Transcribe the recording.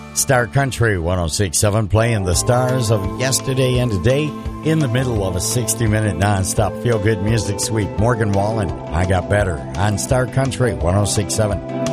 Star Country 106.7 playing the stars of yesterday and today in the middle of a 60-minute nonstop feel-good music suite. Morgan Wallen, I Got Better on Star Country 106.7.